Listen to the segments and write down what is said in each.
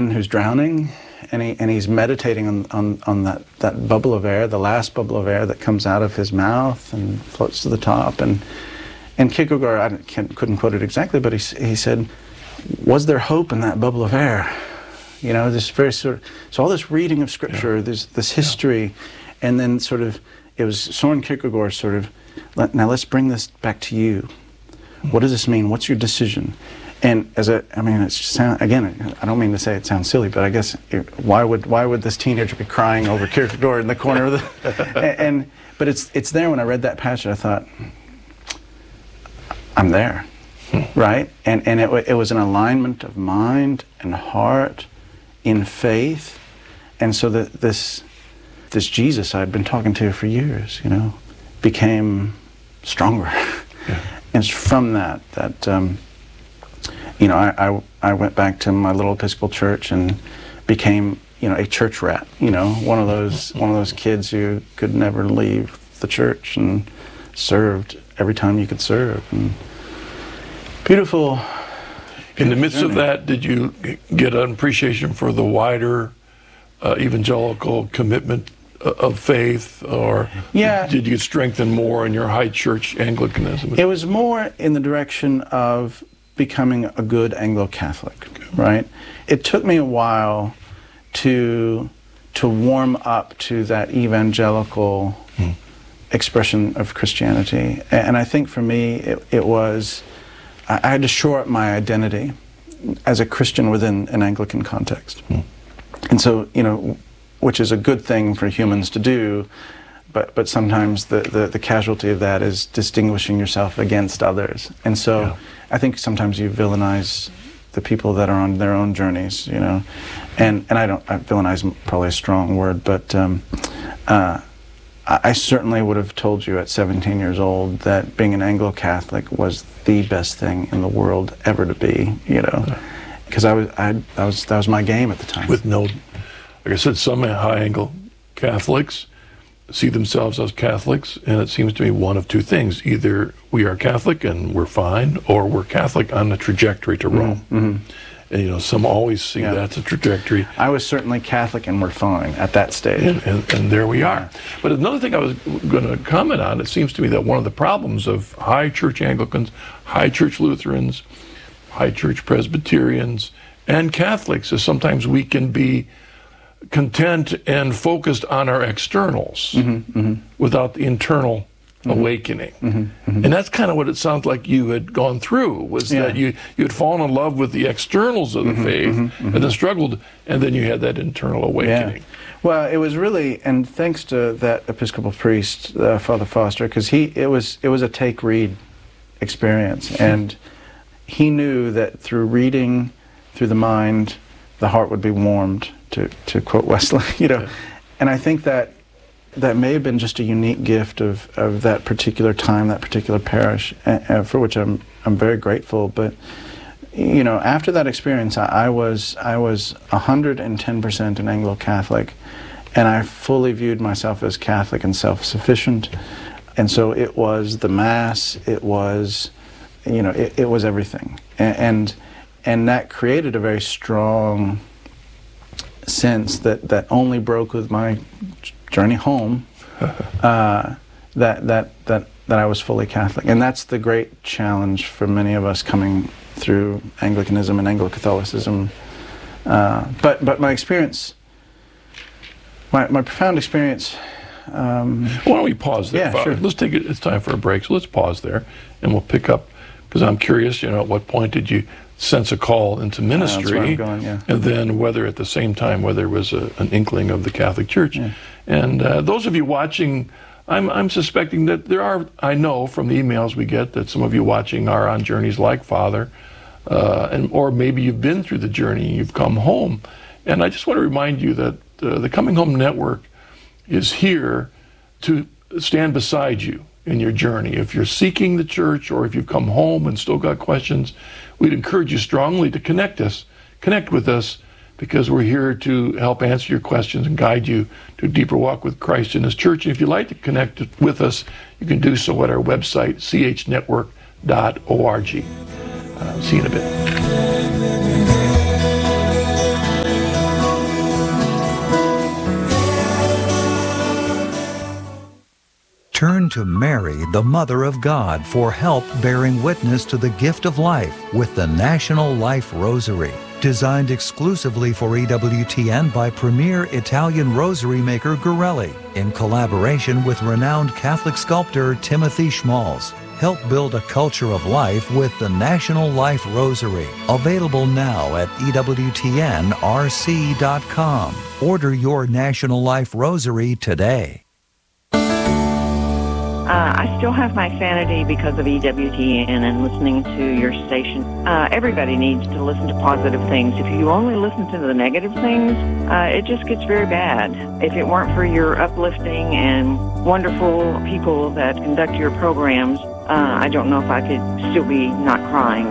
man who's drowning, and he's meditating on that bubble of air, the last bubble of air that comes out of his mouth and floats to the top. And Kierkegaard, couldn't quote it exactly, but he said, was there hope in that bubble of air? You know, this very sort of, so all this reading of scripture, this history, and then sort of, it was Soren Kierkegaard sort of, now let's bring this back to you. What does this mean? What's your decision? And again, I don't mean to say it sounds silly, but I guess why would this teenager be crying over Kierkegaard in the corner of the, but it's there. When I read that passage, I thought, I'm there, right? And it was an alignment of mind and heart in faith, and so that this Jesus I'd been talking to for years, you know, became stronger. Yeah. And it's from that you know, I went back to my little Episcopal church and became, you know, a church rat. You know, one of those kids who could never leave the church and served every time you could serve. And beautiful. In the midst of that, did you get an appreciation for the wider evangelical commitment of faith, or did you strengthen more in your high church Anglicanism? It was more in the direction of becoming a good Anglo-Catholic, right? It took me a while to warm up to that evangelical expression of Christianity, and I think for me it was, I had to shore up my identity as a Christian within an Anglican context. And so, you know, which is a good thing for humans to do, but sometimes the casualty of that is distinguishing yourself against others. And so I think sometimes you villainize the people that are on their own journeys, you know. And villainize is probably a strong word, but I certainly would have told you at 17 years old that being an Anglo-Catholic was the best thing in the world ever to be, you know, because that was my game at the time. With no, like I said, some high Anglo Catholics see themselves as Catholics, and it seems to me one of two things: either we are Catholic and we're fine, or we're Catholic on the trajectory to Rome. Mm-hmm. And, you know, some always see that's a trajectory. I was certainly Catholic and we're fine at that stage. And there we are. But another thing I was going to comment on, it seems to me that one of the problems of high church Anglicans, high church Lutherans, high church Presbyterians, and Catholics is sometimes we can be content and focused on our externals without the internal awakening. And that's kind of what it sounds like you had gone through, was that you had fallen in love with the externals of the faith and then struggled, and then you had that internal awakening. Well, it was really, and thanks to that Episcopal priest, Father Foster, because it was a take-read experience, and he knew that through reading, through the mind, the heart would be warmed, to quote Wesley, you know. And I think that may have been just a unique gift of that particular time, that particular parish, for which I'm very grateful. But, you know, after that experience, I was 110% an Anglo-Catholic, and I fully viewed myself as Catholic and self-sufficient. And so it was the Mass, it was, you know, it was everything. And that created a very strong sense that only broke with my journey home, that I was fully Catholic. And that's the great challenge for many of us coming through Anglicanism and Anglo-Catholicism. But my experience, my profound experience... why don't we pause there, Father? Sure. Let's take it, it's time for a break, so let's pause there, and we'll pick up, because I'm curious, you know, at what point did you sense a call into ministry, that's where I'm going, and then whether at the same time, whether it was an inkling of the Catholic Church. And those of you watching, I'm suspecting that there are, I know from the emails we get, that some of you watching are on journeys like Father, or maybe you've been through the journey, you've come home. And I just want to remind you that the Coming Home Network is here to stand beside you in your journey. If you're seeking the church, or if you've come home and still got questions, we'd encourage you strongly to connect with us, because we're here to help answer your questions and guide you to a deeper walk with Christ and His church. And if you'd like to connect with us, you can do so at our website, chnetwork.org. See you in a bit. Turn to Mary, the Mother of God, for help bearing witness to the gift of life with the National Life Rosary. Designed exclusively for EWTN by premier Italian rosary maker Gorelli, in collaboration with renowned Catholic sculptor Timothy Schmalz. Help build a culture of life with the National Life Rosary. Available now at EWTNRC.com. Order your National Life Rosary today. I still have my sanity because of EWTN and listening to your station. Everybody needs to listen to positive things. If you only listen to the negative things, it just gets very bad. If it weren't for your uplifting and wonderful people that conduct your programs, I don't know if I could still be not crying.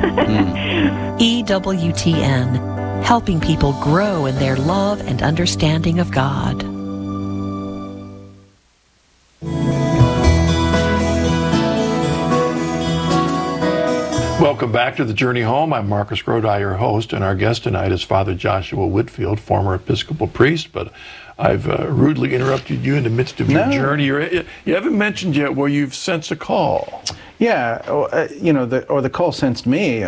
EWTN, helping people grow in their love and understanding of God. Welcome back to The Journey Home. I'm Marcus Grodi, your host, and our guest tonight is Father Joshua Whitfield, former Episcopal priest, but I've rudely interrupted you in the midst of your journey. You haven't mentioned yet where you've sensed a call. Yeah, the call sensed me.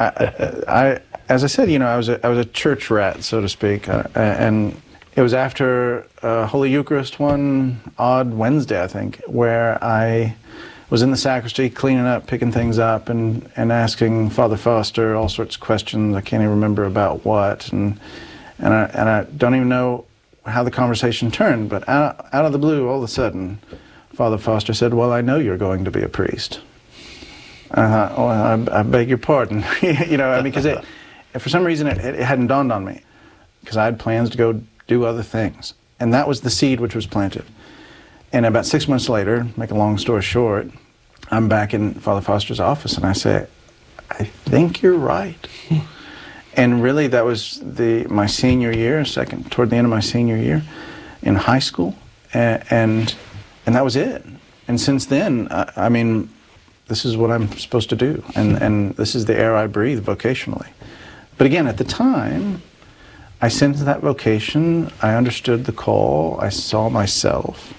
As I said, I was a church rat, so to speak, and it was after Holy Eucharist one odd Wednesday, I think, where I was in the sacristy cleaning up, picking things up, and asking Father Foster all sorts of questions. I can't even remember about what, and I don't even know how the conversation turned. But out of the blue, all of a sudden, Father Foster said, "Well, I know you're going to be a priest." And I thought, "Oh, I beg your pardon," because for some reason it hadn't dawned on me, because I had plans to go do other things, and that was the seed which was planted. And about 6 months later, make a long story short, I'm back in Father Foster's office, and I say, "I think you're right." And really, that was my senior year, toward the end of my senior year in high school, and that was it. And since then, I mean, this is what I'm supposed to do, and this is the air I breathe vocationally. But again, at the time, I sensed that vocation. I understood the call. I saw myself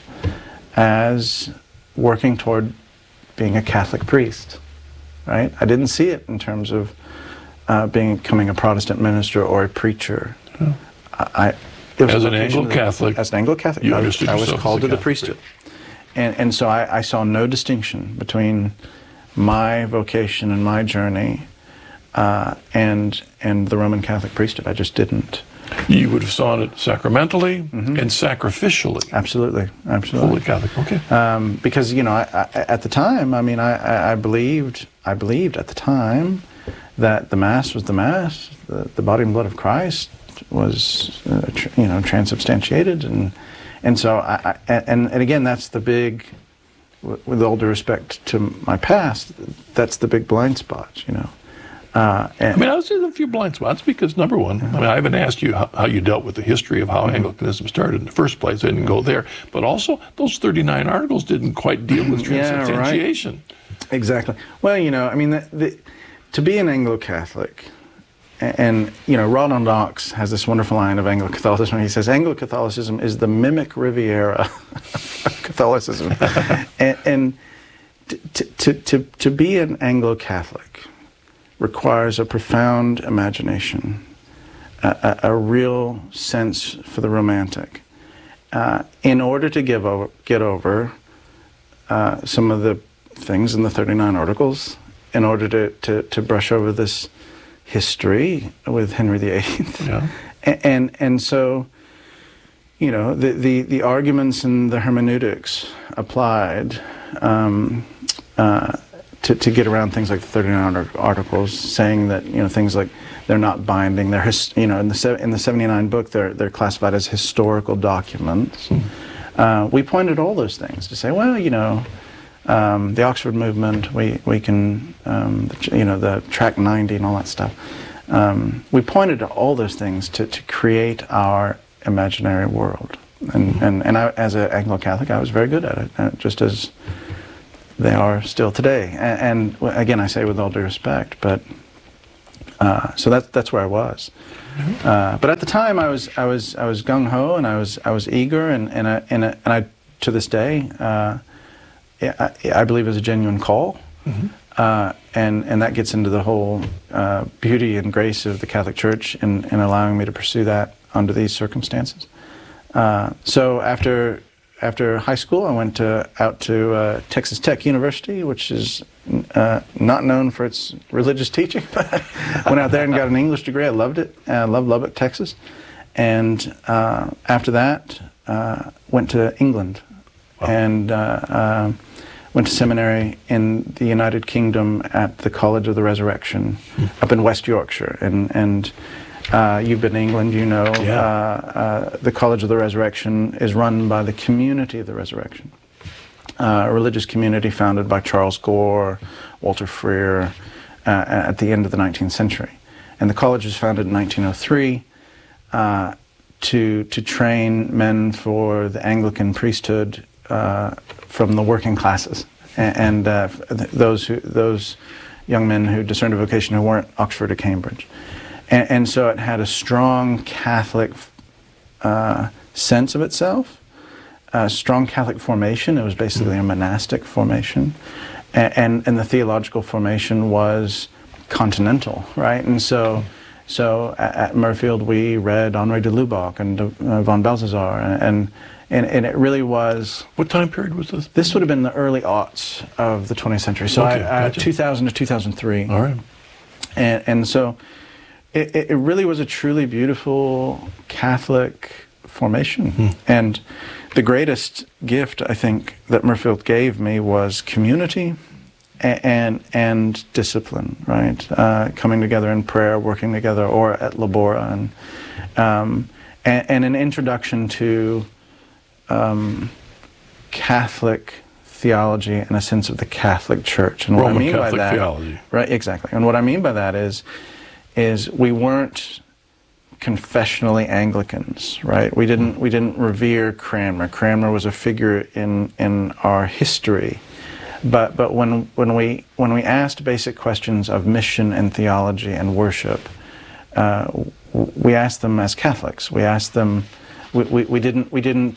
as working toward being a Catholic priest, right? I didn't see it in terms of becoming a Protestant minister or a preacher. Oh. As an Anglo-Catholic, I was called to the priesthood. And so I saw no distinction between my vocation and my journey and the Roman Catholic priesthood. I just didn't. You would have saw it sacramentally and sacrificially. Absolutely. Fully Catholic, okay. Because at the time, I mean, I believed at the time that the Mass was the Mass, the body and blood of Christ was transubstantiated, and so and again, that's the big, with all due respect to my past, that's the big blind spot, I was in a few blind spots because, number one, I haven't asked you how you dealt with the history of how Anglicanism started in the first place. I didn't go there. But also, those 39 articles didn't quite deal with transubstantiation. Right. Exactly. Well, to be an Anglo-Catholic, and Ronald Knox has this wonderful line of Anglo-Catholicism. He says, Anglo-Catholicism is the mimic Riviera of Catholicism. and to be an Anglo-Catholic requires a profound imagination, a real sense for the romantic, in order to get over some of the things in the 39 Articles, in order to brush over this history with Henry VIII. Yeah. And so, the arguments and the hermeneutics applied to get around things like the 39 Articles, saying that things like they're not binding. They're in the 79 book they're classified as historical documents. We pointed all those things to say, well, the Oxford movement, we can the Tract 90 and all that stuff. We pointed to all those things to create our imaginary world, and I, as an Anglo-Catholic, I was very good at it, just as they are still today. And again, I say with all due respect, but so that's where I was. But at the time, I was gung ho, and I was eager, and I to this day I believe is a genuine call. And that gets into the whole beauty and grace of the Catholic Church in allowing me to pursue that under these circumstances. So after high school, I went out to Texas Tech University, which is not known for its religious teaching. Went out there and got an English degree. I loved it. I loved Lubbock, Texas. And after that, went to England. Wow. And went to seminary in the United Kingdom at the College of the Resurrection up in West Yorkshire. And you've been to England, you know. Yeah. The College of the Resurrection is run by the Community of the Resurrection, a religious community founded by Charles Gore, Walter Freer, at the end of the 19th century. And the college was founded in 1903 to train men for the Anglican priesthood from the working classes, and those young men who discerned a vocation who weren't Oxford or Cambridge. And so it had a strong Catholic sense of itself, a strong Catholic formation. It was basically a monastic formation, and the theological formation was continental, right? And so at Mirfield we read Henri de Lubac and von Belshazzar, and it really was... What time period was this? This would have been the early aughts of the 20th century. So okay, gotcha. 2000 to 2003. All right. And so it really was a truly beautiful Catholic formation. And the greatest gift, I think, that Mirfield gave me was community and discipline, right? Coming together in prayer, working together, or at Labora, and an introduction to Catholic theology and a sense of the Catholic Church. And Roman what I mean Catholic by that, theology. Right, exactly. And what I mean by that is we weren't confessionally Anglicans, right? We didn't revere Cranmer. Cranmer was a figure in our history. But when we asked basic questions of mission and theology and worship, we asked them as Catholics. We asked them. We didn't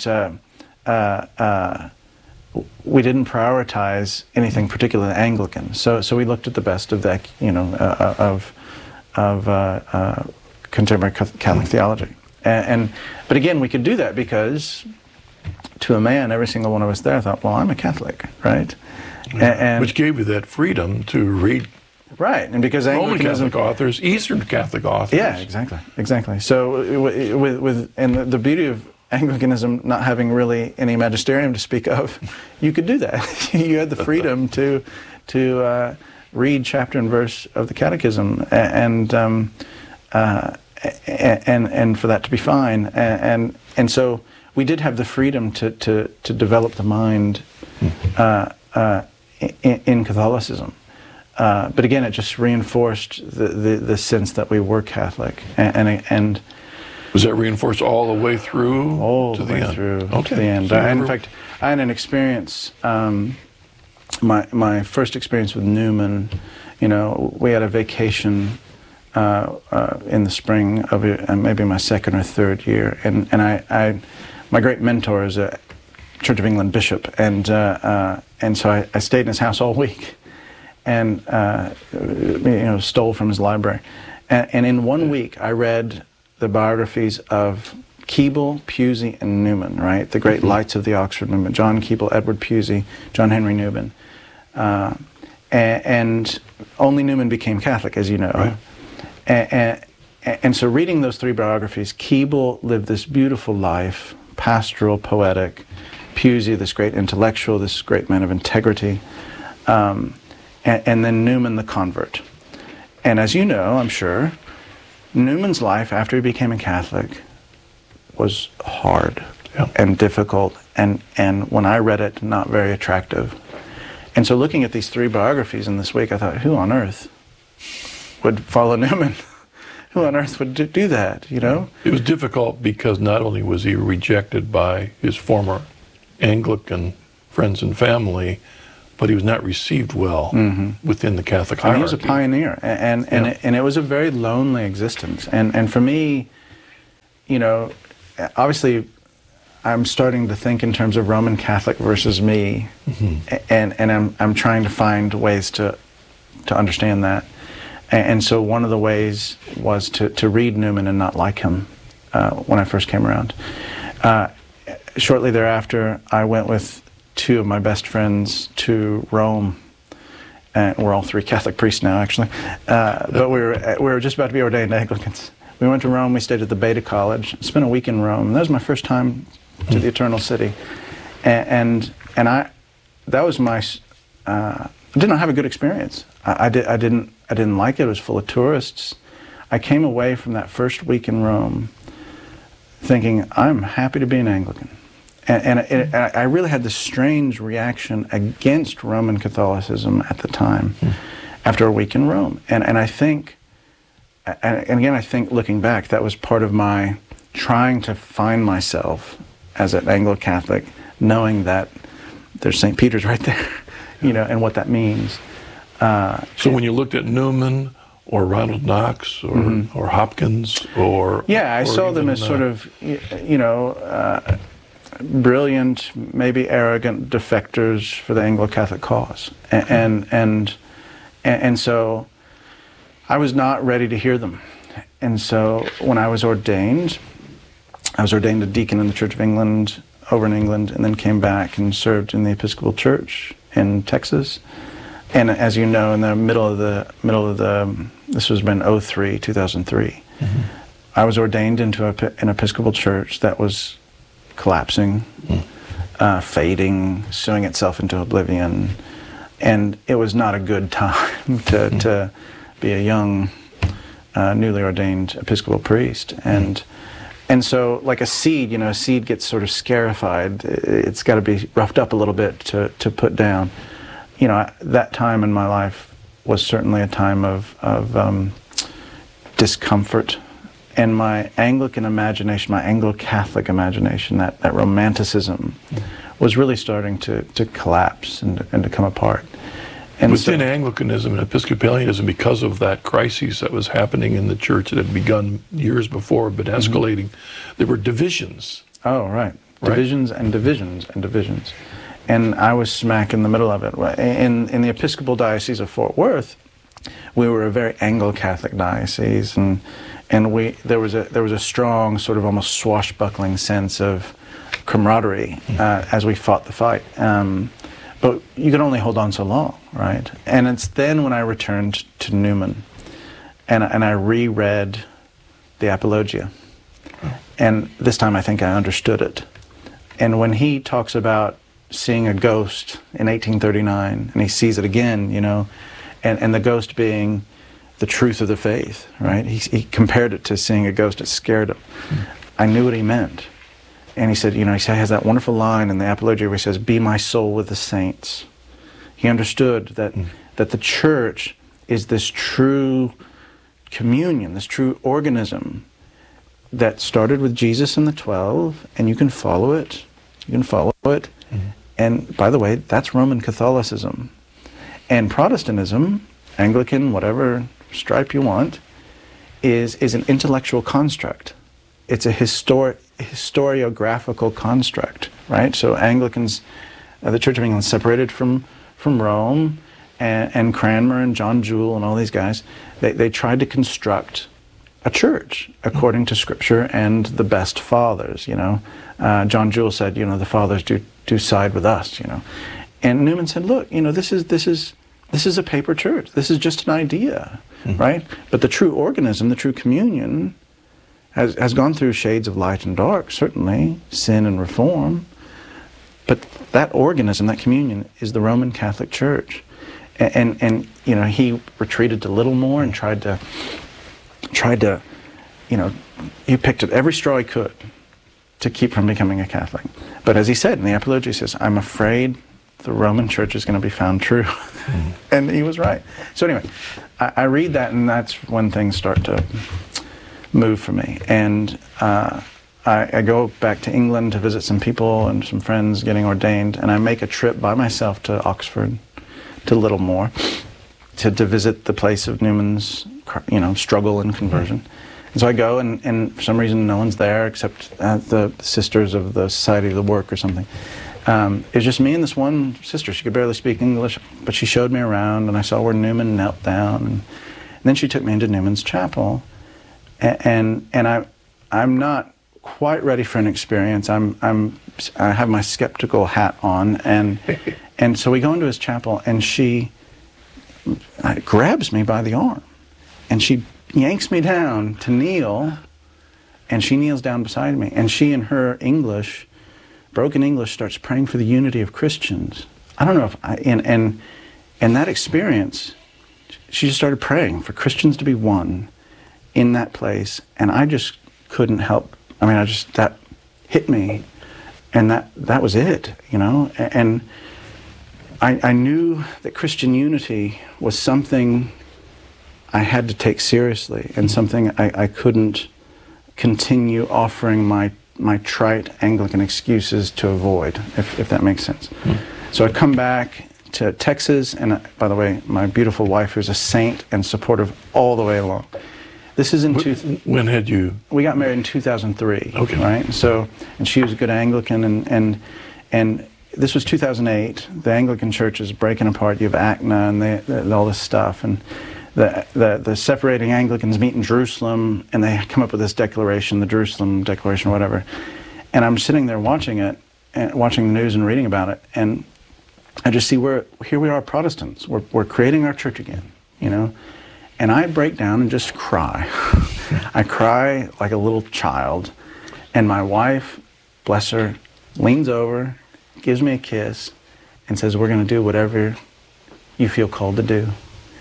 prioritize anything particularly Anglican. So we looked at the best of that, of contemporary Catholic theology. But again, we could do that because, to a man, every single one of us there thought, well, I'm a Catholic, right? And which gave you that freedom to read. Right, and because Roman Anglicanism, Catholic authors, Eastern Catholic authors. yeah, exactly. So and the beauty of Anglicanism not having really any magisterium to speak of, you could do that. You had the freedom to read chapter and verse of the Catechism, and for that to be fine. And so we did have the freedom to develop the mind in Catholicism. But again, it just reinforced the sense that we were Catholic, and was that reinforced all the way through? All to the way end? through Okay. to the end. So In fact, I had an experience. My first experience with Newman. We had a vacation in the spring of maybe my second or third year, and my great mentor is a Church of England bishop, and so I stayed in his house all week, and stole from his library, and in 1 week I read the biographies of Keble, Pusey, and Newman, right? The great lights of the Oxford movement: John Keble, Edward Pusey, John Henry Newman, and only Newman became Catholic, as you know. Right. And so reading those three biographies, Keble lived this beautiful life, pastoral, poetic. Pusey, this great intellectual, this great man of integrity, and then Newman, the convert. And as you know, I'm sure, Newman's life after he became a Catholic was hard and difficult, and when I read it, not very attractive. And so looking at these three biographies in this week, I thought, who on earth would follow Newman? Who on earth would do that, It was difficult because not only was he rejected by his former Anglican friends and family, but he was not received well within the Catholic hierarchy. He was a pioneer, and it was a very lonely existence. And for me, obviously, I'm starting to think in terms of Roman Catholic versus me, and I'm trying to find ways to understand that. And so one of the ways was to read Newman and not like him when I first came around. Shortly thereafter, I went with two of my best friends to Rome. And we're all three Catholic priests now, actually. But we were just about to be ordained Anglicans. We went to Rome. We stayed at the Beta College. Spent a week in Rome. And that was my first time to the Eternal City, and that was my. I did not have a good experience. I didn't like it. It was full of tourists. I came away from that first week in Rome thinking, I'm happy to be an Anglican. And I really had this strange reaction against Roman Catholicism at the time, after a week in Rome. And I think, and again, I think looking back, that was part of my trying to find myself as an Anglo-Catholic, knowing that there's St. Peter's right there, and what that means. So when you looked at Newman or Ronald Knox or Hopkins or... Yeah, I saw them as sort of, brilliant, maybe arrogant defectors for the Anglo-Catholic cause. And so I was not ready to hear them. And so when I was ordained a deacon in the Church of England, over in England, and then came back and served in the Episcopal Church in Texas. And as you know, in the middle of the this was in 2003, I was ordained into an Episcopal church that was collapsing, fading, sewing itself into oblivion, and it was not a good time to be a young, newly ordained Episcopal priest. And so, like a seed, a seed gets sort of scarified. It's got to be roughed up a little bit to put down. That time in my life was certainly a time of discomfort. And my Anglican imagination, my Anglo-Catholic imagination, that romanticism, was really starting to collapse and to come apart. And within Anglicanism and Episcopalianism, because of that crisis that was happening in the church that had begun years before but escalating, there were divisions. Oh, right. Divisions and divisions and divisions. And I was smack in the middle of it. In the Episcopal Diocese of Fort Worth, we were a very Anglo-Catholic diocese, and there was a strong sort of almost swashbuckling sense of camaraderie as we fought the fight. But you could only hold on so long, right? And it's then when I returned to Newman, and I reread the Apologia, and this time I think I understood it. And when he talks about seeing a ghost in 1839, and he sees it again, and the ghost being the truth of the faith, right? He compared it to seeing a ghost that scared him. I knew what he meant. And he said, he has that wonderful line in the Apologia where he says, "Be my soul with the saints." He understood that the church is this true communion, this true organism that started with Jesus and the 12, and you can follow it. You can follow it. And by the way, that's Roman Catholicism. And Protestantism, Anglican, whatever stripe you want, is an intellectual construct. It's a historiographical construct, right? So Anglicans, the Church of England, separated from Rome, and Cranmer and John Jewel and all these guys, they tried to construct a church according to Scripture and the best fathers. John Jewel said, the fathers do side with us. And Newman said, look, this is a paper church. This is just an idea, right? But the true organism, the true communion, has gone through shades of light and dark, certainly, sin and reform. But that organism, that communion, is the Roman Catholic Church. And he retreated to Littlemore and tried to, he picked at every straw he could to keep from becoming a Catholic. But as he said in the Apologia, he says, I'm afraid the Roman Church is going to be found true. And he was right. So anyway, I read that, and that's when things start to move for me. And I go back to England to visit some people and some friends getting ordained, and I make a trip by myself to Oxford, to Littlemore, to visit the place of Newman's struggle and conversion. And so I go, and for some reason no one's there except the sisters of the Society of the Work or something. It was just me and this one sister. She could barely speak English, but she showed me around, and I saw where Newman knelt down. And then she took me into Newman's chapel, and I'm not quite ready for an experience. I have my skeptical hat on, and so we go into his chapel, and she grabs me by the arm, and she yanks me down to kneel, and she kneels down beside me, and she, in her English, broken English, starts praying for the unity of Christians. I don't know if and that experience, she just started praying for Christians to be one in that place, and I just couldn't help. I mean, that hit me, and that was it, you know. And I knew that Christian unity was something I had to take seriously, and something I couldn't continue offering my trite Anglican excuses to avoid, if that makes sense. So I come back to Texas, and by the way, my beautiful wife, who's a saint and supportive all the way along. This is in when had you? We got married in 2003. Okay. Right. So, and she was a good Anglican, and this was 2008. The Anglican Church is breaking apart. You have ACNA and all this stuff, and the separating Anglicans meet in Jerusalem, and they come up with this declaration, the Jerusalem Declaration, or whatever. And I'm sitting there watching it, and watching the news and reading about it, and I just see here we are, Protestants. We're creating our church again, you know. And I break down and just cry. I cry like a little child. And my wife, bless her, leans over, gives me a kiss, and says, "We're going to do whatever you feel called to do."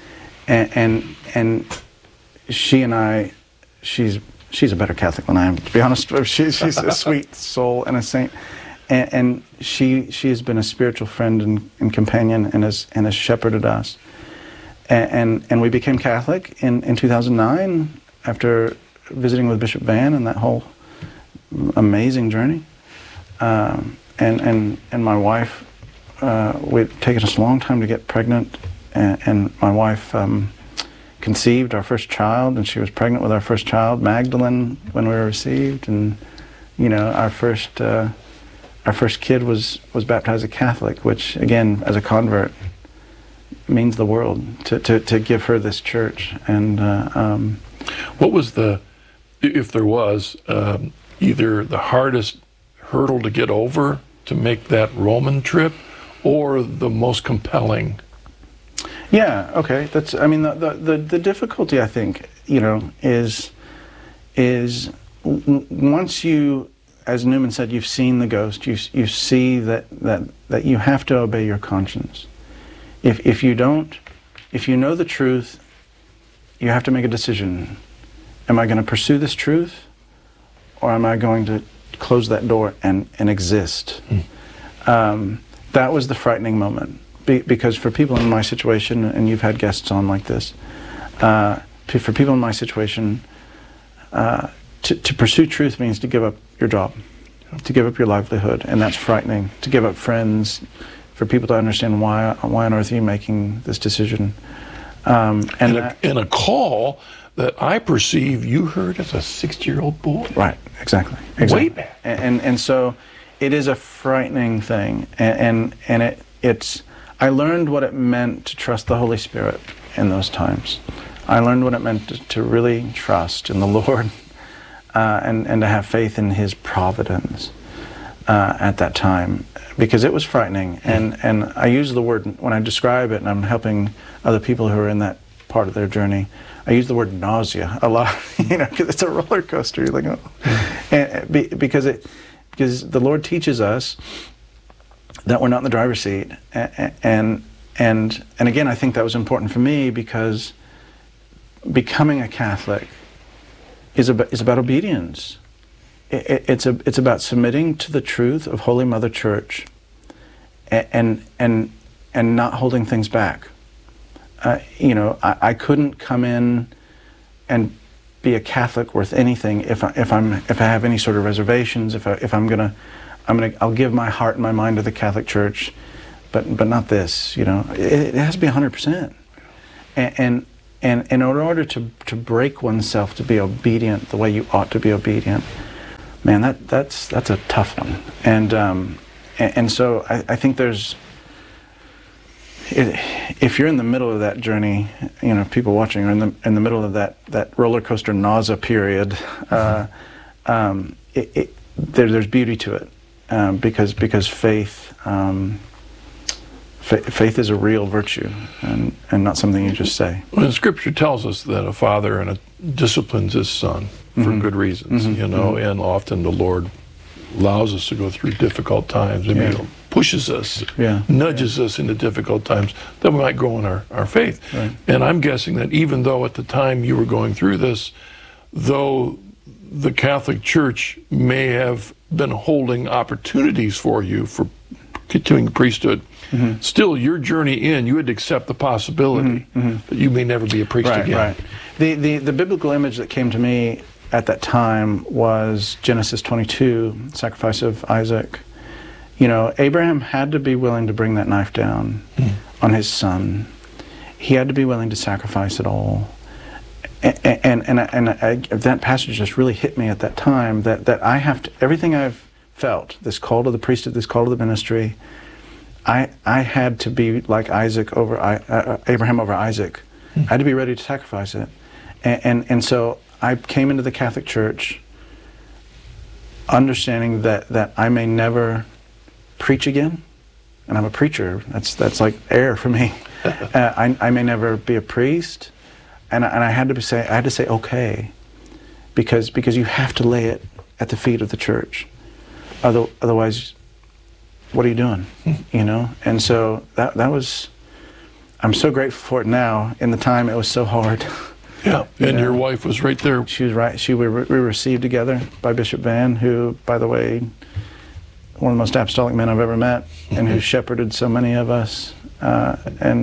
And she and I, she's a better Catholic than I am, to be honest. She's a sweet soul and a saint. And she has been a spiritual friend and companion, and has shepherded us. And we became Catholic in 2009 after visiting with Bishop Van and that whole amazing journey. And my wife, we'd taken us a long time to get pregnant, and my wife conceived our first child, and she was pregnant with our first child, Magdalene, when we were received. And you know, our first kid was baptized a Catholic, which again, as a convert, means the world to give her this church. And what was if there was either the hardest hurdle to get over to make that Roman trip, or the most compelling? Yeah, okay. That's, I mean, the difficulty, I think, you know, is once you, as Newman said, you've seen the ghost, you see that you have to obey your conscience. If you don't, if you know the truth, you have to make a decision. Am I going to pursue this truth, or am I going to close that door and exist? That was the frightening moment, because for people in my situation, and you've had guests on like this, for people in my situation, to pursue truth means to give up your job, to give up your livelihood, and that's frightening. To give up friends, for people to understand why on earth are you making this decision, and a call that I perceive you heard as a 6-year-old boy. Right, exactly. Way back. And so it is a frightening thing, and it's. I learned what it meant to trust the Holy Spirit in those times. I learned what it meant to really trust in the Lord, and to have faith in His providence at that time, because it was frightening. And I use the word, when I describe it, and I'm helping other people who are in that part of their journey, I use the word nausea a lot, you know, because it's a roller coaster. You're like, oh. And because the Lord teaches us that we're not in the driver's seat, and again, I think that was important for me, because becoming a Catholic is about obedience. It's about submitting to the truth of Holy Mother Church, and not holding things back. You know, I couldn't come in and be a Catholic worth anything if I have any sort of reservations. I'll give my heart and my mind to the Catholic Church, but not this. You know, it has to be 100%. And And in order to break oneself to be obedient the way you ought to be obedient, man, that's a tough one. And so I think there's, if you're in the middle of that journey, you know, people watching are in the middle of that roller coaster nausea period, there's beauty to it, because faith is a real virtue and not something you just say. Well, Scripture tells us that a father disciplines his son for good reasons, you know, and often the Lord allows us to go through difficult times and pushes us, nudges us into difficult times that we might grow in our faith. Right. And I'm guessing that even though at the time you were going through this, though the Catholic Church may have been holding opportunities for you for continuing the priesthood, still your journey you had to accept the possibility that you may never be a priest again. Right. The biblical image that came to me at that time was Genesis 22, sacrifice of Isaac. You know, Abraham had to be willing to bring that knife down on his son. He had to be willing to sacrifice it all. And that passage just really hit me at that time, that I have to, everything I've felt, this call to the priesthood, this call to the ministry, I had to be like Isaac over Abraham over Isaac. I had to be ready to sacrifice it. And so I came into the Catholic Church understanding that I may never preach again, and I'm a preacher. That's like air for me. I may never be a priest, and I had to say okay, because you have to lay it at the feet of the church. Otherwise, what are you doing? You know. And so that was. I'm so grateful for it now. In the time, it was so hard. Yeah, and your wife was right there. She was right. We were received together by Bishop Van, who, by the way, one of the most apostolic men I've ever met, and who shepherded so many of us. I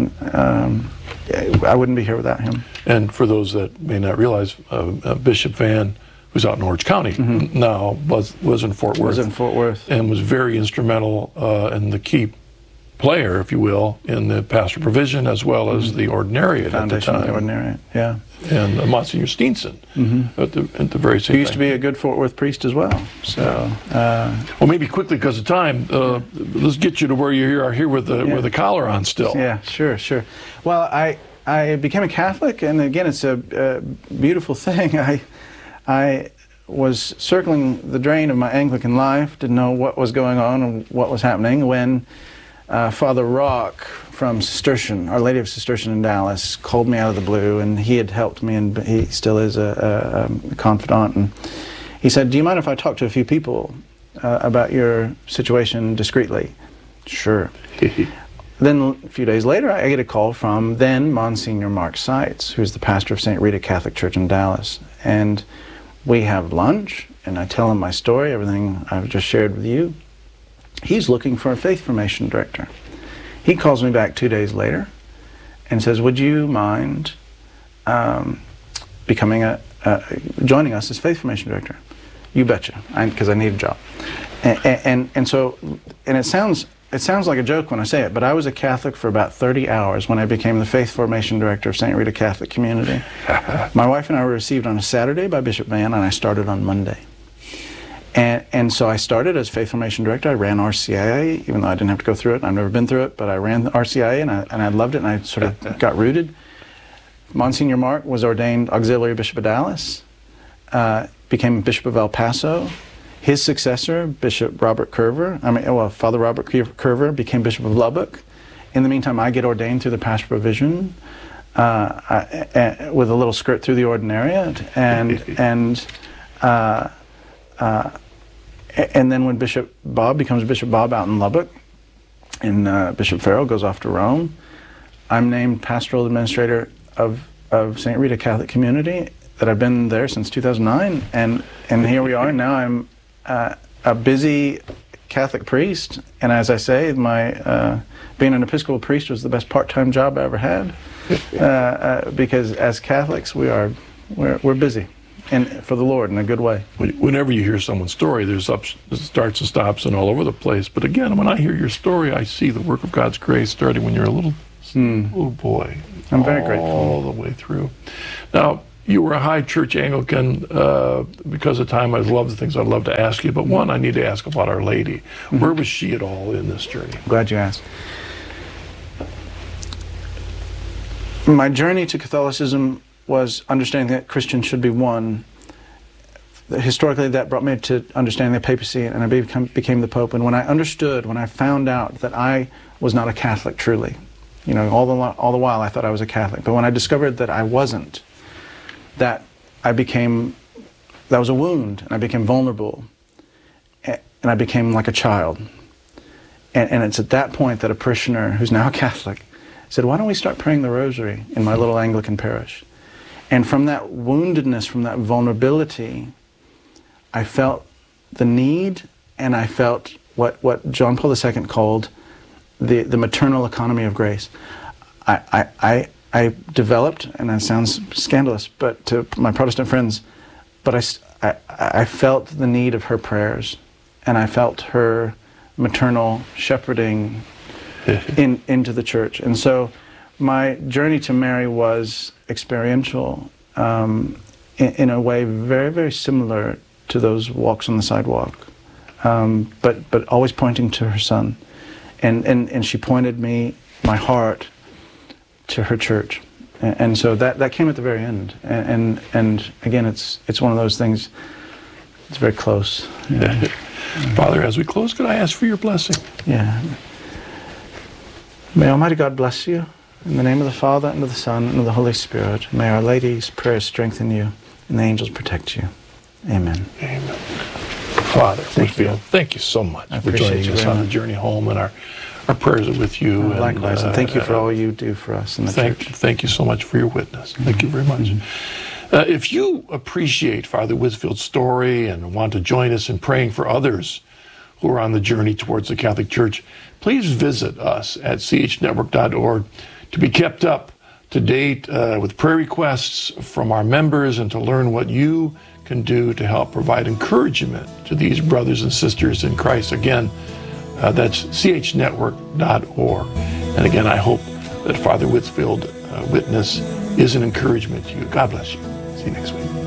wouldn't be here without him. And for those that may not realize, Bishop Van, who's out in Orange County now, was in Fort Worth. Was in Fort Worth. And was very instrumental in the key player, if you will, in the pastoral provision as well as the ordinariate at the time. Of the ordinariate, yeah. And Monsignor Steenson at the very same time. He used to be a good Fort Worth priest as well. So, well, maybe quickly because of time, let's get you to where you are here with the collar on still. Yeah, sure. Well, I became a Catholic, and again, it's a beautiful thing. I was circling the drain of my Anglican life, didn't know what was going on and what was happening, when Father Rock from Cistercian, Our Lady of Cistercian in Dallas, called me out of the blue, and he had helped me, and he still is a confidant. And he said, "Do you mind if I talk to a few people about your situation discreetly?" Sure. Then a few days later, I get a call from then Monsignor Mark Seitz, who's the pastor of St. Rita Catholic Church in Dallas. And we have lunch, and I tell him my story, everything I've just shared with you. He's looking for a faith formation director. He calls me back 2 days later and says, "Would you mind joining us as faith formation director?" You betcha, because I need a job. And so it sounds like a joke when I say it, but I was a Catholic for about 30 hours when I became the faith formation director of St. Rita Catholic Community. My wife and I were received on a Saturday by Bishop Van, and I started on Monday. And so I started as faith formation director. I ran RCIA, even though I didn't have to go through it. I've never been through it, but I ran the RCIA, and I loved it, and I sort of got rooted. Monsignor Mark was ordained Auxiliary Bishop of Dallas, became Bishop of El Paso. His successor, Bishop Robert Curver, Father Robert Curver, became Bishop of Lubbock. In the meantime, I get ordained through the pastoral provision with a little skirt through the ordinariate, and then when Bishop Bob becomes Bishop Bob out in Lubbock, and Bishop Farrell goes off to Rome, I'm named pastoral administrator of St. Rita Catholic Community. That I've been there since 2009, and here we are. Now I'm a busy Catholic priest, and as I say, my being an Episcopal priest was the best part-time job I ever had, because as Catholics we're busy, and for the Lord in a good way. Whenever you hear someone's story, there's starts and stops and all over the place. But again, when I hear your story, I see the work of God's grace starting when you're a little boy, I'm very grateful. All the way through. Now, you were a high church Anglican. Because of time, I love the things I'd love to ask you, but one, I need to ask about Our Lady. Where was she at all in this journey? Glad you asked. My journey to Catholicism was understanding that Christians should be one. Historically, that brought me to understanding the papacy, and I became the Pope. And when I found out that I was not a Catholic truly, you know, all the while I thought I was a Catholic, but when I discovered that I wasn't, that was a wound, and I became vulnerable, and I became like a child. And it's at that point that a parishioner, who's now a Catholic, said, why don't we start praying the rosary in my little Anglican parish? And from that woundedness, from that vulnerability, I felt the need, and I felt what John Paul II called the maternal economy of grace. I developed, and that sounds scandalous, but to my Protestant friends, but I felt the need of her prayers, and I felt her maternal shepherding into the church. And so my journey to Mary was experiential, in a way very, very similar to those walks on the sidewalk, but always pointing to her Son. And she pointed my heart to her church. And so that came at the very end. And again, it's one of those things, it's very close. Yeah. Father, as we close, could I ask for your blessing? Yeah. May Almighty God bless you. In the name of the Father, and of the Son, and of the Holy Spirit. May Our Lady's prayers strengthen you, and the angels protect you. Amen. Amen. Father Whitfield, thank you so much for joining us on the journey home, and our prayers are with you. Likewise, and thank you for all you do for us in the church. Thank you so much for your witness. Thank you very much. If you appreciate Father Whitfield's story and want to join us in praying for others who are on the journey towards the Catholic Church, please visit us at chnetwork.org to be kept up to date with prayer requests from our members and to learn what you can do to help provide encouragement to these brothers and sisters in Christ. Again, that's chnetwork.org. And again, I hope that Father Whitfield's witness is an encouragement to you. God bless you. See you next week.